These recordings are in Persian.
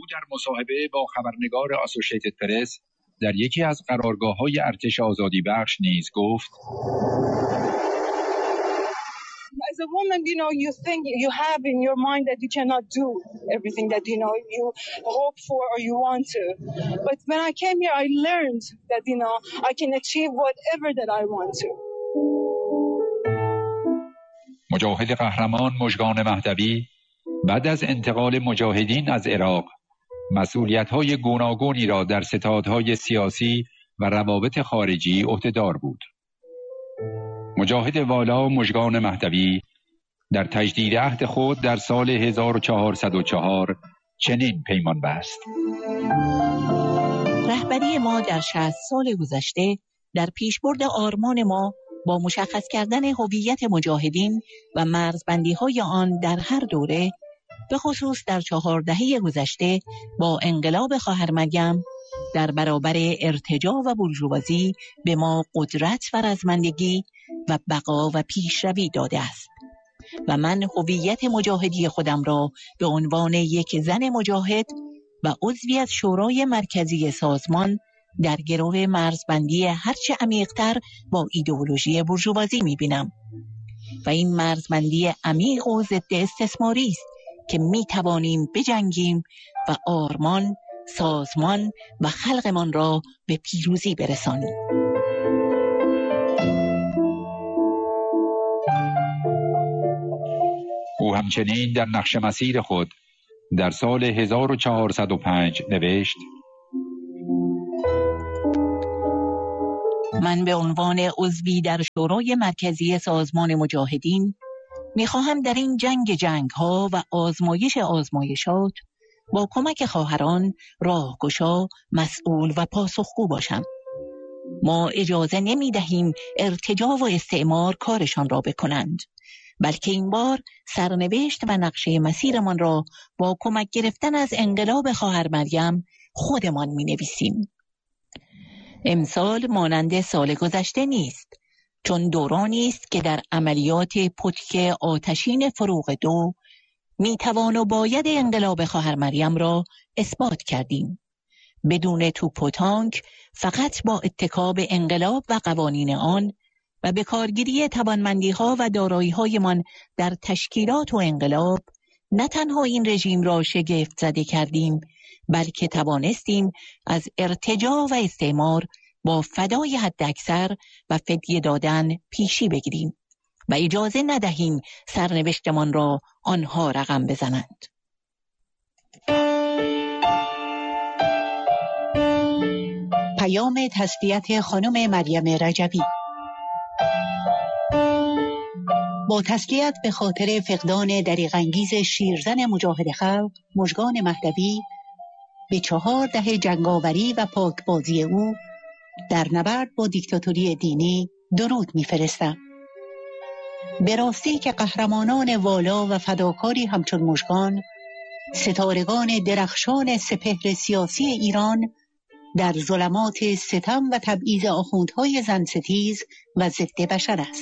در مصاحبه با خبرنگار آسوشیتد پرس در یکی از قرارگاه‌های ارتش آزادی بخش نیز گفت: As a woman, you think you have in your mind that you cannot do everything that you hope for or you want to. But when I came here, I learned that I can achieve whatever that I want to. مجاهد قهرمان مژگان مهدوی بعد از انتقال مجاهدین از عراق مسئولیت‌های گوناگونی را در ستادهای سیاسی و روابط خارجی عهده‌دار بود. مجاهد والا مژگان مهدوی در تجدید عهد خود در سال 1404 چنین پیمان بست: رهبری ما در 60 سال گذشته در پیشبرد آرمان ما با مشخص کردن هویت مجاهدین و مرزبندی‌های آن در هر دوره، به خصوص در 4 دهه گذشته با انقلاب خواهر مریم، در برابر ارتجاع و بورژوازی به ما قدرت و رزمندگی و بقا و پیشروی داده است و من هویت مجاهدی خودم را به عنوان یک زن مجاهد و عضوی از شورای مرکزی سازمان در گرو مرزبندی هرچه عمیق‌تر با ایدئولوژی بورژوازی می‌بینم و این مرزبندی عمیق و ضد استثماری است که می‌توانیم بجنگیم و آرمان، سازمان و خلقمان را به پیروزی برسانیم. او همچنین در نقش مسیر خود در سال 1405 نوشت: من به عنوان عضوی در شورای مرکزی سازمان مجاهدین میخواهم در این جنگ‌ها و آزمایشات با کمک خواهران راهگشا، مسئول و پاسخگو باشم. ما اجازه نمیدهیم ارتجاع و استعمار کارشان را بکنند، بلکه این بار سرنوشت و نقشه مسیرمان را با کمک گرفتن از انقلاب خواهر مریم خودمان مینویسیم. امسال مانند سال گذشته نیست، چون دورانی است که در عملیات پتک آتشین فروغ 2 میتوان و باید انقلاب خواهر مریم را اثبات کردیم. بدون توپ و تانک، فقط با اتکا به انقلاب و قوانین آن و به کارگیری توانمندی‌ها و دارایی‌هایمان در تشکیلات و انقلاب، نه تنها این رژیم را شگفت زده کردیم، بلکه توانستیم از ارتجاع و استعمار با فدای حداکثر و فدیه دادن پیشی بگیریم و اجازه ندهیم سرنوشتمان را آنها رقم بزنند. پیام تسلیت خانم مریم رجبی. با تسلیت به خاطر فقدان دریغ‌انگیز شیرزن مجاهد خلق مژگان مهدوی، به 4 دهه جنگاوری و پاکبازی او در نبرد با دیکتاتوری دینی درود می‌فرستم. به راستی که قهرمانان والا و فداکاری همچون مژگان، ستارگان درخشان سپهر سیاسی ایران، در ظلمات ستم و تبعیض آخوندهای زنستیز و ضد بشر است.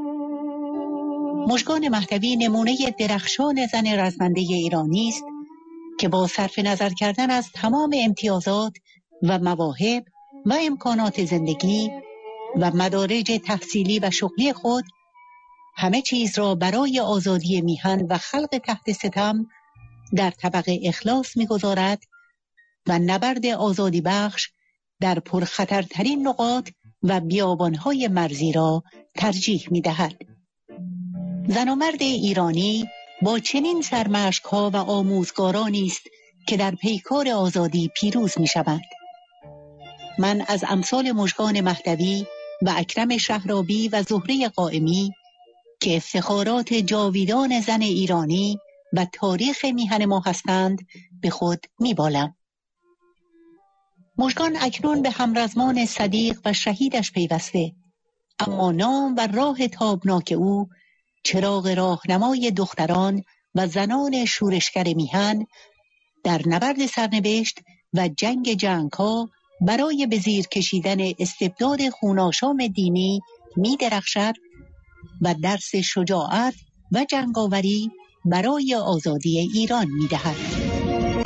مژگان مهدوی نمونه درخشان زن رزمنده ایرانی است که با صرف نظر کردن از تمام امتیازات و مواهب و امکانات زندگی و مدارج تحصیلی و شغلی خود، همه چیز را برای آزادی میهن و خلق تحت ستم در طبق اخلاص می‌گذارد و نبرد آزادی بخش در پرخطرترین نقاط و بیابانهای مرزی را ترجیح می‌دهد. زن و مرد ایرانی با چنین سرمشق‌ها و آموزگارانی است که در پیکار آزادی پیروز می‌شوند. من از امثال مژگان مهدوی و اکرم شهرابی و زهره قائمی که افتخارات جاویدان زن ایرانی و تاریخ میهن ما هستند به خود میبالم. مژگان اکنون به همرزمان صدیق و شهیدش پیوسته، اما نام و راه تابناک او چراغ راهنمای دختران و زنان شورشگر میهن در نبرد سرنوشت و جنگ‌ها برای به زیر کشیدن استبداد خوناشام دینی می درخشد و درس شجاعت و جنگاوری برای آزادی ایران می دهد.